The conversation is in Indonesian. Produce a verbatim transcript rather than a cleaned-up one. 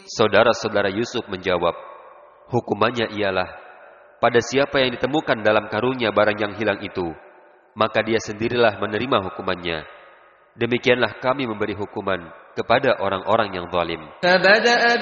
Saudara-saudara Yusuf menjawab, hukumannya ialah, pada siapa yang ditemukan dalam karungnya barang yang hilang itu, maka dia sendirilah menerima hukumannya. Demikianlah kami memberi hukuman kepada orang-orang yang zalim.